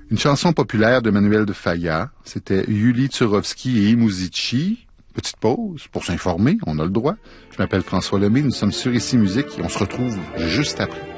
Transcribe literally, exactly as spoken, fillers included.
Une chanson populaire de Manuel de Falla, c'était Yuli Turovsky et Imuzici. Petite pause pour s'informer, on a le droit. Je m'appelle François Lemay, nous sommes sur Ici Musique et on se retrouve juste après.